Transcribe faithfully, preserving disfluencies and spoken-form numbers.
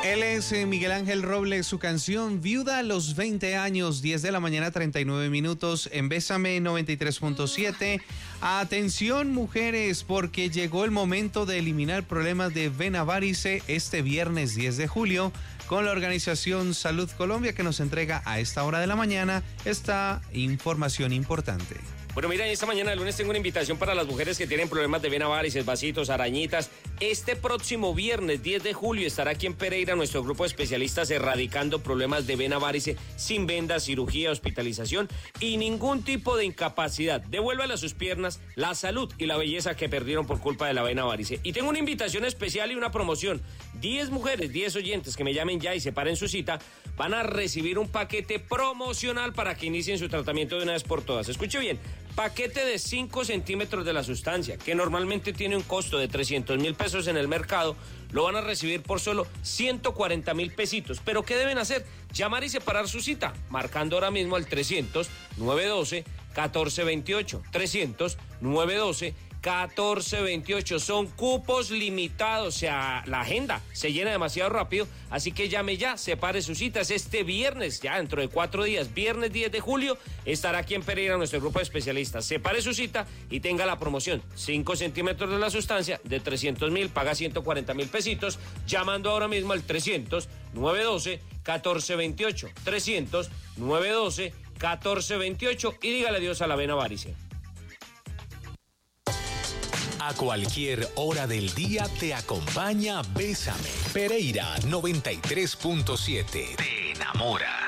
Él es eh, Miguel Ángel Robles, su canción Viuda a los veinte años, diez de la mañana, treinta y nueve minutos, en Bésame noventa y tres punto siete. Atención, mujeres, porque llegó el momento de eliminar problemas de vena varice este viernes diez de julio con la organización Salud Colombia, que nos entrega a esta hora de la mañana esta información importante. Bueno, mira, esta mañana de lunes tengo una invitación para las mujeres que tienen problemas de vena varices, vasitos, arañitas. Este próximo viernes diez de julio estará aquí en Pereira nuestro grupo de especialistas erradicando problemas de vena varice sin vendas, cirugía, hospitalización y ningún tipo de incapacidad. Devuélvale a sus piernas la salud y la belleza que perdieron por culpa de la vena varice. Y tengo una invitación especial y una promoción. diez mujeres, diez oyentes que me llamen ya y separen su cita van a recibir un paquete promocional para que inicien su tratamiento de una vez por todas. Escuche bien. Paquete de cinco centímetros de la sustancia, que normalmente tiene un costo de trescientos mil pesos en el mercado, lo van a recibir por solo ciento cuarenta mil pesitos. ¿Pero qué deben hacer? Llamar y separar su cita, marcando ahora mismo al trescientos, nueve doce, catorce veintiocho. trescientos, nueve doce, catorce veintiocho. Son cupos limitados, o sea, la agenda se llena demasiado rápido, así que llame ya, separe sus citas. Este viernes, ya dentro de cuatro días, viernes diez de julio, estará aquí en Pereira nuestro grupo de especialistas. Separe su cita y tenga la promoción. cinco centímetros de la sustancia de trescientos mil, paga ciento cuarenta mil pesitos, llamando ahora mismo al trescientos, nueve doce, catorce veintiocho. trescientos, nueve doce, catorce veintiocho y dígale adiós a la vena varice. A cualquier hora del día te acompaña Bésame. Pereira noventa y tres punto siete. Te enamora.